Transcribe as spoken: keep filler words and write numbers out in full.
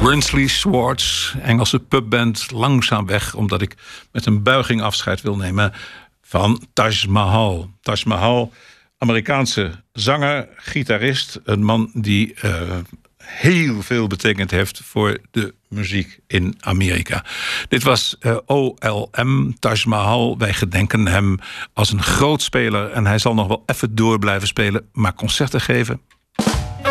Brinsley Schwarz, Engelse pubband, langzaam weg, omdat ik met een buiging afscheid wil nemen van Taj Mahal. Taj Mahal, Amerikaanse zanger, gitarist, een man die uh, heel veel betekend heeft voor de muziek in Amerika. Dit was uh, O L M, Taj Mahal. Wij gedenken hem als een groot speler en hij zal nog wel even door blijven spelen, maar concerten geven,